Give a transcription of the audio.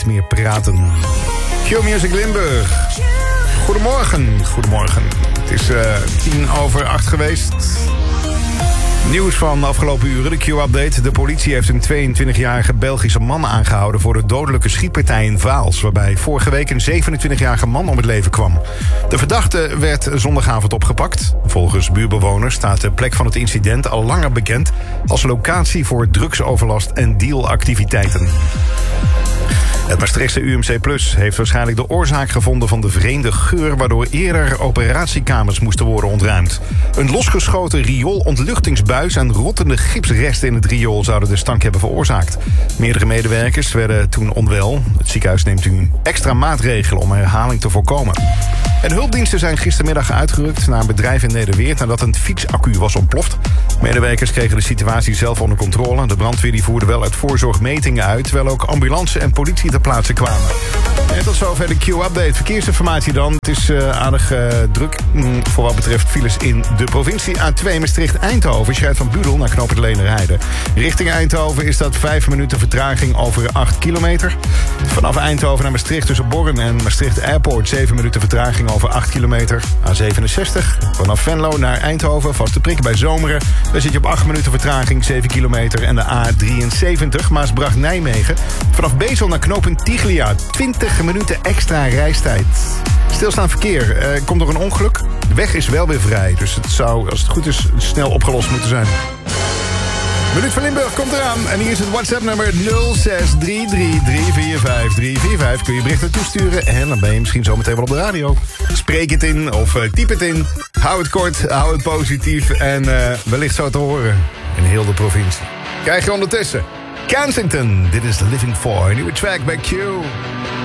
niet meer praten. Q-Music Limburg. Goedemorgen. Het is 7:50 geweest. Nieuws van de afgelopen uren, de Q-update. De politie heeft een 22-jarige Belgische man aangehouden voor de dodelijke schietpartij in Vaals, waarbij vorige week een 27-jarige man om het leven kwam. De verdachte werd zondagavond opgepakt. Volgens buurbewoners staat de plek van het incident al langer bekend als locatie voor drugsoverlast en dealactiviteiten. Het Maastrichtse UMC Plus heeft waarschijnlijk de oorzaak gevonden van de vreemde geur, waardoor eerder operatiekamers moesten worden ontruimd. Een losgeschoten rioolontluchtingsbuis en rottende gipsresten in het riool zouden de stank hebben veroorzaakt. Meerdere medewerkers werden toen onwel. Het ziekenhuis neemt nu extra maatregelen om herhaling te voorkomen. En hulpdiensten zijn gistermiddag uitgerukt naar een bedrijf in Nederweert nadat een fietsaccu was ontploft. Medewerkers kregen de situatie zelf onder controle. De brandweer die voerde wel uit voorzorg metingen uit, terwijl ook ambulance en politie ter plaatse kwamen. En tot zover de Q-update. Verkeersinformatie dan. Het is aardig druk voor wat betreft files in de provincie. A2 Maastricht-Eindhoven. Je rijdt van Budel naar knooppunt Leenderheide. Richting Eindhoven is dat 5 minuten vertraging over 8 kilometer. Vanaf Eindhoven naar Maastricht tussen Borren en Maastricht Airport 7 minuten vertraging over 8 kilometer. A67 vanaf Venlo naar Eindhoven. Vaste prik bij Zomeren. Daar zit je op 8 minuten vertraging 7 kilometer. En de A73 Maasbracht-Nijmegen. Vanaf Bezel naar knooppunt Tiglia 20 minuten extra reistijd. Stilstaand verkeer. Komt door een ongeluk. De weg is wel weer vrij. Dus het zou, als het goed is, snel opgelost moeten zijn. Minuut van Limburg komt eraan. En hier is het WhatsApp-nummer 0633345345. Kun je berichten toesturen en dan ben je misschien zo meteen wel op de radio. Spreek het in of typ het in. Hou het kort, hou het positief en wellicht zo te horen in heel de provincie. Krijg je ondertussen Kensington. Dit is Living For, een nieuwe track bij Q.